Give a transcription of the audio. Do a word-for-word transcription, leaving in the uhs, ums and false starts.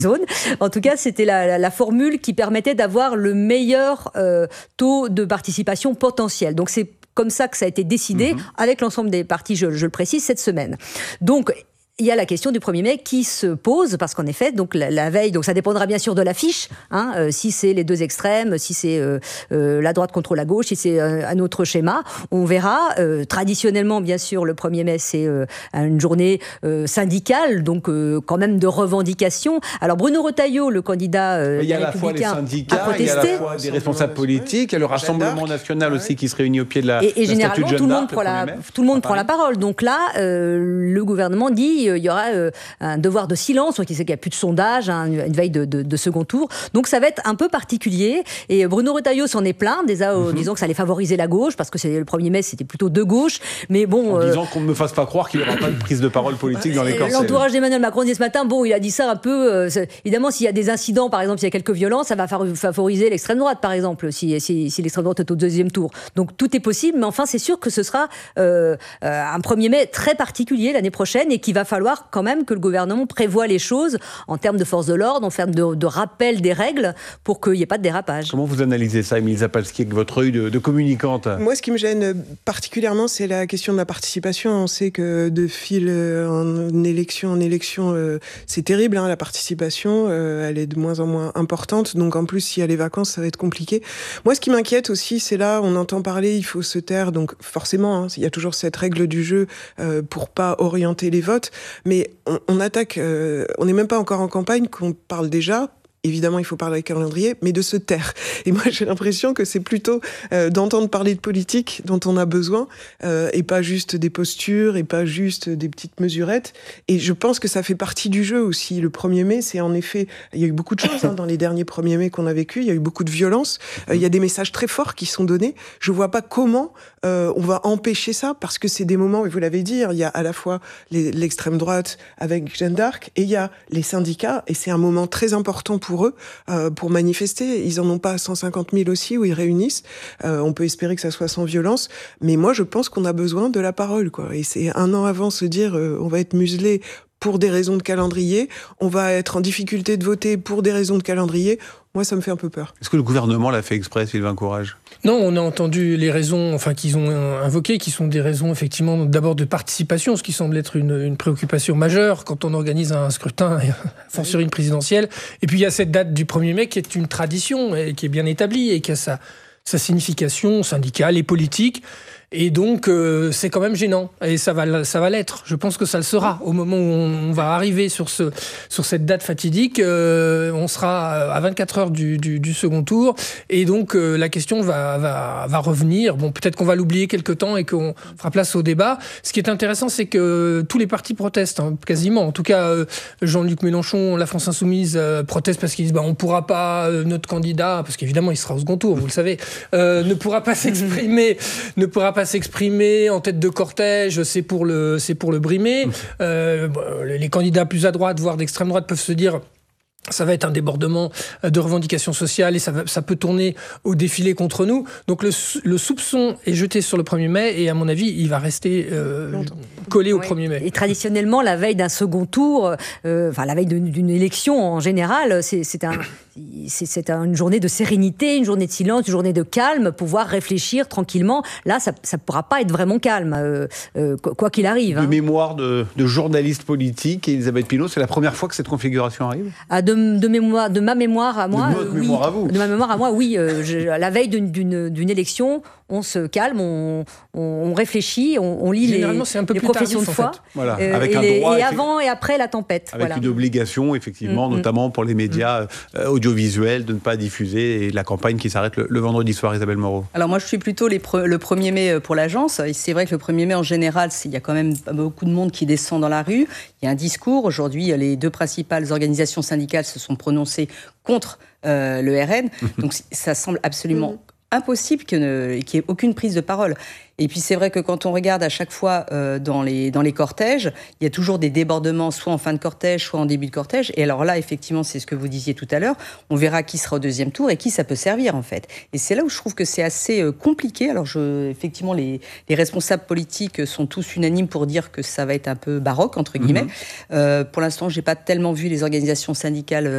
zone. En tout cas, c'était la, la, la formule qui permettait d'avoir le meilleur euh, taux de participation potentiel. Donc c'est comme ça que ça a été décidé, mmh. avec l'ensemble des partis, je, je le précise, cette semaine. Donc, il y a la question du premier mai qui se pose, parce qu'en effet, donc la, la veille, donc ça dépendra bien sûr de l'affiche, hein, euh, si c'est les deux extrêmes, si c'est euh, euh, la droite contre la gauche, si c'est euh, un autre schéma, on verra. Euh, traditionnellement, bien sûr, le premier mai, c'est euh, une journée euh, syndicale, donc euh, quand même de revendication. Alors Bruno Retailleau, le candidat euh, il y a à la fois les syndicats, il y a à la fois des responsables politiques, il y a le Rassemblement national aussi qui se réunit au pied de la, et, et la statue de Jeanne tout le monde d'Arc, prend la, tout le monde prend la parole. Donc là, euh, le gouvernement dit il y aura euh, un devoir de silence, on sait qu'il n'y a plus de sondage, hein, une veille de, de, de second tour. Donc ça va être un peu particulier. Et Bruno Retailleau s'en est plaint, déjà, mm-hmm. disant que ça allait favoriser la gauche, parce que c'est, le premier mai, c'était plutôt de gauche. Mais bon, en euh, disant qu'on ne me fasse pas croire qu'il n'y aura pas de prise de parole politique dans les corps. L'entourage d'Emmanuel Macron dit ce matin, bon, il a dit ça un peu. Euh, évidemment, s'il y a des incidents, par exemple, s'il y a quelques violences, ça va favoriser l'extrême droite, par exemple, si, si, si l'extrême droite est au deuxième tour. Donc tout est possible, mais enfin, c'est sûr que ce sera euh, euh, un premier mai très particulier l'année prochaine, et qu'il va falloir quand même que le gouvernement prévoit les choses en termes de force de l'ordre, en termes de, de rappel des règles, pour qu'il n'y ait pas de dérapage. Comment vous analysez ça, Émilie Zapalski, avec votre œil de, de communicante ? Moi, ce qui me gêne particulièrement, c'est la question de la participation. On sait que de fil en élection en élection, euh, c'est terrible, hein, la participation, euh, elle est de moins en moins importante. Donc en plus, s'il y a les vacances, ça va être compliqué. Moi, ce qui m'inquiète aussi, c'est là, on entend parler, il faut se taire. Donc forcément, hein, il y a toujours cette règle du jeu euh, pour pas orienter les votes. Mais on, on attaque, euh, on n'est même pas encore en campagne, qu'on parle déjà. Évidemment, il faut parler avec calendrier, mais de se taire. Et moi, j'ai l'impression que c'est plutôt euh, d'entendre parler de politique dont on a besoin, euh, et pas juste des postures, et pas juste des petites mesurettes. Et je pense que ça fait partie du jeu aussi. Le premier mai, c'est en effet... Il y a eu beaucoup de choses hein, dans les derniers premiers mai qu'on a vécu. Il y a eu beaucoup de violence. Euh, il y a des messages très forts qui sont donnés. Je vois pas comment euh, on va empêcher ça, parce que c'est des moments, et vous l'avez dit, il y a à la fois les, l'extrême droite avec Jeanne d'Arc, et il y a les syndicats, et c'est un moment très important pour pour eux, euh, pour manifester. Ils en ont pas cent cinquante mille aussi où ils réunissent. Euh, on peut espérer que ça soit sans violence. Mais moi, je pense qu'on a besoin de la parole, quoi. Et c'est un an avant se dire, euh, on va être muselé pour des raisons de calendrier. On va être en difficulté de voter pour des raisons de calendrier. Moi, ça me fait un peu peur. Est-ce que le gouvernement l'a fait exprès, Sylvain Courage ? Non, on a entendu les raisons, enfin, qu'ils ont invoquées, qui sont des raisons, effectivement, d'abord de participation, ce qui semble être une, une préoccupation majeure quand on organise un scrutin, enfin, sur une présidentielle. Et puis, il y a cette date du premier mai qui est une tradition, et qui est bien établie, et qui a sa, sa signification syndicale et politique. Et donc, euh, c'est quand même gênant. Et ça va, ça va l'être. Je pense que ça le sera. Au moment où on va arriver sur, ce, sur cette date fatidique, euh, on sera à vingt-quatre heures du, du, du second tour. Et donc, euh, la question va, va, va revenir. Bon, peut-être qu'on va l'oublier quelque temps et qu'on fera place au débat. Ce qui est intéressant, c'est que tous les partis protestent, hein, quasiment. En tout cas, euh, Jean-Luc Mélenchon, la France Insoumise, euh, proteste parce qu'ils disent bah, on ne pourra pas, euh, notre candidat, parce qu'évidemment, il sera au second tour, vous le savez, euh, ne pourra pas s'exprimer, ne pourra pas s'exprimer en tête de cortège, c'est pour le, c'est pour le brimer. Euh, les candidats plus à droite, voire d'extrême droite, peuvent se dire ça va être un débordement de revendications sociales et ça, va, ça peut tourner au défilé contre nous. Donc le, le soupçon est jeté sur le premier mai et à mon avis, il va rester euh, collé au oui. premier mai. Et traditionnellement, la veille d'un second tour, euh, enfin la veille d'une, d'une élection en général, c'est, c'est, un, c'est, c'est une journée de sérénité, une journée de silence, une journée de calme, pouvoir réfléchir tranquillement. Là, ça ne pourra pas être vraiment calme, euh, euh, quoi qu'il arrive. De hein. mémoire de, de journaliste politique, Elisabeth Pinault, c'est la première fois que cette configuration arrive ? ah, de, de, mémoire, de ma mémoire à moi, de votre euh, mémoire oui. à vous. De ma mémoire à moi, oui. Euh, je, à la veille d'une, d'une, d'une élection, on se calme, on, on, on réfléchit, on, on lit les, c'est un peu les plus professions tardif, de foi. En fait. Voilà, euh, avec et, un les, droit, et avant et après la tempête. Avec voilà. une obligation, effectivement, mmh, notamment pour les médias mmh. audiovisuels, de ne pas diffuser, et la campagne qui s'arrête le, le vendredi soir, Isabelle Moreau. Alors moi, je suis plutôt les pre- le premier mai pour l'agence. Et c'est vrai que le premier mai, en général, il y a quand même beaucoup de monde qui descend dans la rue. Il y a un discours. Aujourd'hui, les deux principales organisations syndicales se sont prononcées contre euh, le R N. Donc ça semble absolument mmh. impossible qu'il n'y ait aucune prise de parole. Et puis c'est vrai que quand on regarde à chaque fois euh, dans, les, dans les cortèges, il y a toujours des débordements, soit en fin de cortège, soit en début de cortège. Et alors là, effectivement, c'est ce que vous disiez tout à l'heure, on verra qui sera au deuxième tour et qui ça peut servir, en fait. Et c'est là où je trouve que c'est assez euh, compliqué. Alors je, effectivement, les, les responsables politiques sont tous unanimes pour dire que ça va être un peu baroque, entre guillemets. Mmh. Euh, pour l'instant, je n'ai pas tellement vu les organisations syndicales